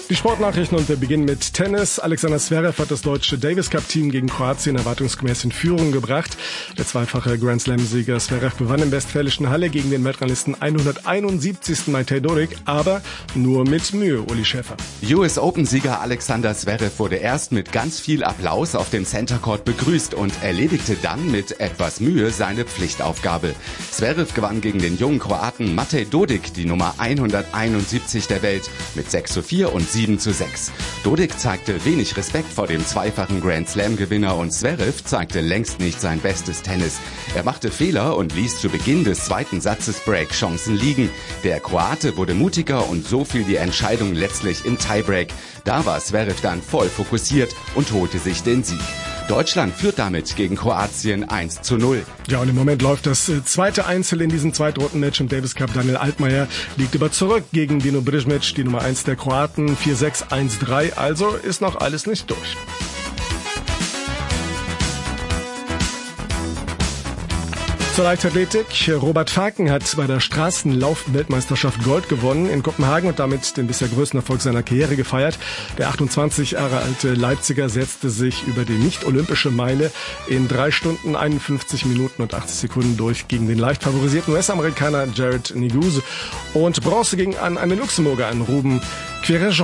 Die Sportnachrichten und wir beginnen mit Tennis. Alexander Zverev hat das deutsche Davis Cup Team gegen Kroatien erwartungsgemäß in Führung gebracht. Der zweifache Grand Slam-Sieger Zverev gewann im Westfälischen Halle gegen den Weltranglisten 171. Matej Dodig, aber nur mit Mühe, Uli Schäfer. US Open-Sieger Alexander Zverev wurde erst mit ganz viel Applaus auf dem Center Court begrüßt und erledigte dann mit etwas Mühe seine Pflichtaufgabe. Zverev gewann gegen den jungen Kroaten Matej Dodig, die Nummer 171 der Welt, mit 6:4 und 7:6. Dodig zeigte wenig Respekt vor dem zweifachen Grand Slam-Gewinner und Zverev zeigte längst nicht sein bestes Tennis. Er machte Fehler und ließ zu Beginn des zweiten Satzes Break-Chancen liegen. Der Kroate wurde mutiger und so fiel die Entscheidung letztlich im Tiebreak. Da war Zverev dann voll fokussiert und holte sich den Sieg. Deutschland führt damit gegen Kroatien 1:0. Ja, und im Moment läuft das zweite Einzel in diesem Zweitrundenmatch im Davis Cup. Daniel Altmaier liegt aber zurück gegen Dino Brижmić, die Nummer 1 der Kroaten, 4:6, 1:3. Also ist noch alles nicht durch. Zur Leichtathletik. Robert Faken hat bei der Straßenlauf-Weltmeisterschaft Gold gewonnen in Kopenhagen und damit den bisher größten Erfolg seiner Karriere gefeiert. Der 28 Jahre alte Leipziger setzte sich über die nicht-olympische Meile in 3 Stunden, 51 Minuten und 80 Sekunden durch gegen den leicht favorisierten US-Amerikaner Jared Niguse. Und Bronze ging an einen Luxemburger, an Ruben Querejon.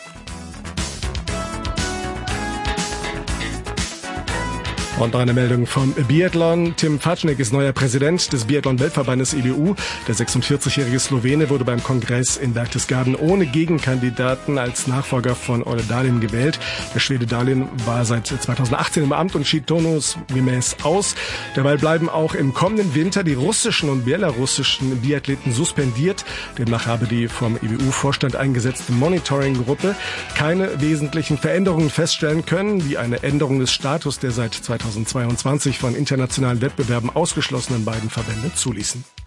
Und noch eine Meldung vom Biathlon. Tim Fatschnik ist neuer Präsident des Biathlon-Weltverbandes IBU. Der 46-jährige Slowene wurde beim Kongress in Berchtesgaden ohne Gegenkandidaten als Nachfolger von Ole Dahlin gewählt. Der Schwede Dahlin war seit 2018 im Amt und schied turnusgemäß aus. Dabei bleiben auch im kommenden Winter die russischen und belarussischen Biathleten suspendiert. Demnach habe die vom IBU-Vorstand eingesetzte Monitoring-Gruppe keine wesentlichen Veränderungen feststellen können, wie eine Änderung des Status der seit 2022 von internationalen Wettbewerben ausgeschlossenen beiden Verbände zuließen.